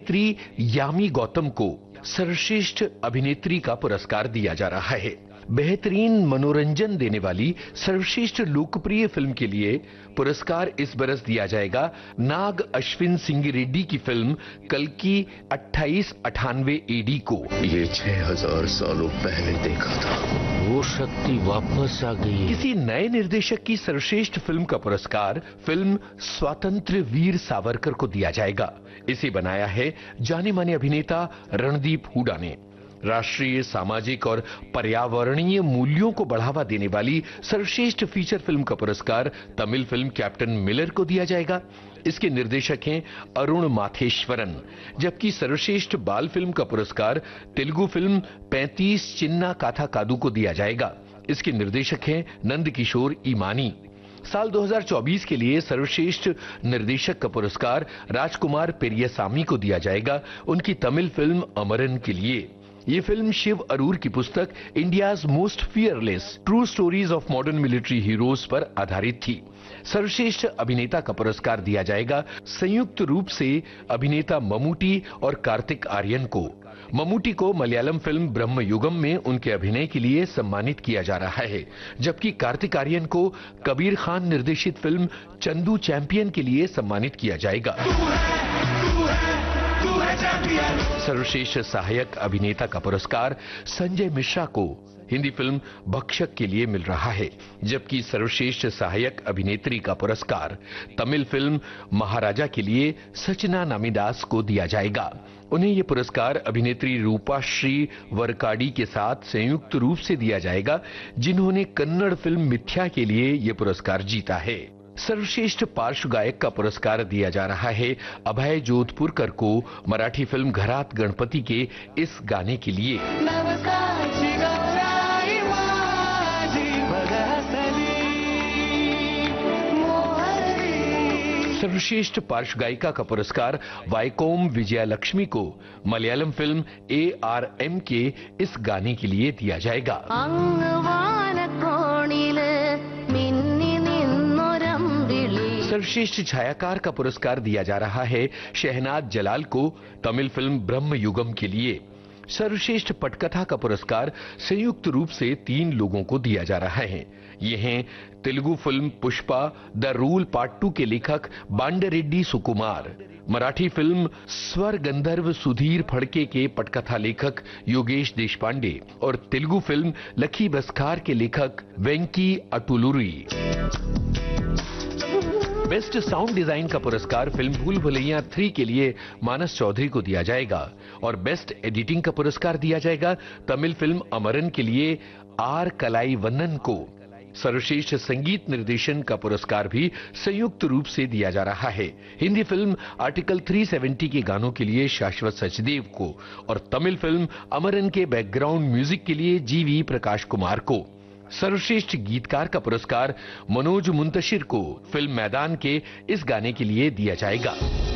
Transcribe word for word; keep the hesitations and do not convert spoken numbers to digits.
अभिनेत्री यामी गौतम को सर्वश्रेष्ठ अभिनेत्री का पुरस्कार दिया जा रहा है। बेहतरीन मनोरंजन देने वाली सर्वश्रेष्ठ लोकप्रिय फिल्म के लिए पुरस्कार इस बरस दिया जाएगा नाग अश्विन सिंह रेड्डी की फिल्म कल्कि अट्ठाईस अठानवे एडी को। ये छह हजार सालों पहले देखा था, वो शक्ति वापस आ गई। किसी नए निर्देशक की सर्वश्रेष्ठ फिल्म का पुरस्कार फिल्म स्वातंत्र्य वीर सावरकर को दिया जाएगा। इसे बनाया है जाने माने अभिनेता रणदीप हुडा ने। राष्ट्रीय, सामाजिक और पर्यावरणीय मूल्यों को बढ़ावा देने वाली सर्वश्रेष्ठ फीचर फिल्म का पुरस्कार तमिल फिल्म कैप्टन मिलर को दिया जाएगा। इसके निर्देशक हैं अरुण माथेश्वरन, जबकि सर्वश्रेष्ठ बाल फिल्म का पुरस्कार तेलुगु फिल्म पैंतीस चिन्ना काथा कादू को दिया जाएगा। इसके निर्देशक हैं नंदकिशोर ईमानी। साल दो हज़ार चौबीस के लिए सर्वश्रेष्ठ निर्देशक का पुरस्कार राजकुमार पेरियासामी को दिया जाएगा, उनकी तमिल फिल्म अमरन के लिए। ये फिल्म शिव अरूर की पुस्तक India's most fearless true stories of modern military heroes पर आधारित थी। सर्वश्रेष्ठ अभिनेता का पुरस्कार दिया जाएगा संयुक्त रूप से अभिनेता ममूटी और कार्तिक आर्यन को। ममूटी को मलयालम फिल्म ब्रह्मयुगम में उनके अभिनय के लिए सम्मानित किया जा रहा है, जबकि कार्तिक आर्यन को कबीर खान निर्देशित फिल्म चंदू चैंपियन के लिए सम्मानित किया जाएगा। सर्वश्रेष्ठ सहायक अभिनेता का पुरस्कार संजय मिश्रा को हिंदी फिल्म भक्षक के लिए मिल रहा है, जबकि सर्वश्रेष्ठ सहायक अभिनेत्री का पुरस्कार तमिल फिल्म महाराजा के लिए सचना नामिदास को दिया जाएगा। उन्हें यह पुरस्कार अभिनेत्री रूपाश्री वरकाडी के साथ संयुक्त रूप से दिया जाएगा, जिन्होंने कन्नड़ फिल्म मिथ्या के लिए यह पुरस्कार जीता है। सर्वश्रेष्ठ पार्श्व गायक का पुरस्कार दिया जा रहा है अभय जोधपुरकर को मराठी फिल्म घरात गणपति के इस गाने के लिए। सर्वश्रेष्ठ पार्श्व गायिका का पुरस्कार वाइकोम विजयालक्ष्मी को Malayalam film A R M के इस गाने के लिए दिया जाएगा। सर्वश्रेष्ठ छायाकार का पुरस्कार दिया जा रहा है शहनाज जलाल को तमिल फिल्म ब्रह्मयुगम के लिए। सर्वश्रेष्ठ पटकथा का पुरस्कार संयुक्त रूप से तीन लोगों को दिया जा रहा है। ये हैं Telugu film Pushpa the rule part two के लेखक बांडरेड्डी सुकुमार, मराठी फिल्म स्वर गंधर्व सुधीर फड़के के पटकथा लेखक योगेश देशपांडे और तेलुगु फिल्म लखी बस्खार के लेखक वेंकी अटुलुरी। बेस्ट साउंड डिजाइन का पुरस्कार फिल्म भूल भुलैया थ्री के लिए मानस चौधरी को दिया जाएगा और बेस्ट एडिटिंग का पुरस्कार दिया जाएगा तमिल फिल्म अमरन के लिए आर कलाईवन्नन को। सर्वश्रेष्ठ संगीत निर्देशन का पुरस्कार भी संयुक्त रूप से दिया जा रहा है हिंदी फिल्म आर्टिकल तीन सौ सत्तर के गानों के लिए शाश्वत सचदेव को और तमिल फिल्म अमरन के बैकग्राउंड म्यूजिक के लिए जीवी प्रकाश कुमार को। सर्वश्रेष्ठ गीतकार का पुरस्कार मनोज मुंतशिर को फिल्म मैदान के इस गाने के लिए दिया जाएगा।